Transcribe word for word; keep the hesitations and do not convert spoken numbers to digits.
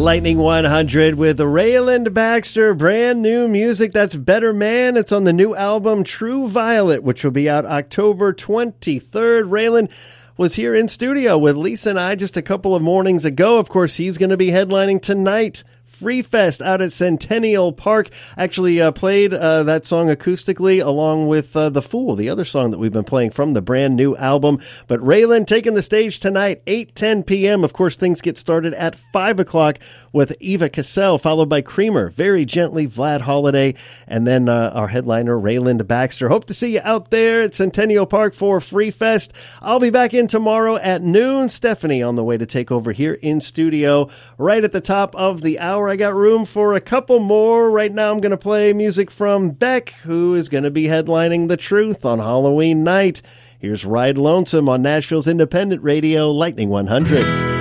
Lightning one hundred with Rayland Baxter, brand new music. That's Better Man. It's on the new album True Violet, which will be out October twenty-third. Rayland was here in studio with Lisa and I just a couple of mornings ago. Of course, he's going to be headlining tonight. Free Fest out at Centennial Park. Actually uh, played uh, that song acoustically along with uh, The Fool, the other song that we've been playing from the brand new album. But Rayland taking the stage tonight, eight ten p.m. Of course, things get started at five o'clock with Eva Cassell, followed by Creamer, Very Gently, Vlad Holiday, and then uh, our headliner, Rayland Baxter. Hope to see you out there at Centennial Park for Free Fest. I'll be back in tomorrow at noon. Stephanie on the way to take over here in studio right at the top of the hour. I got room for a couple more. Right now I'm going to play music from Beck, who is going to be headlining The Truth on Halloween night. Here's Ride Lonesome on Nashville's independent radio, Lightning one hundred.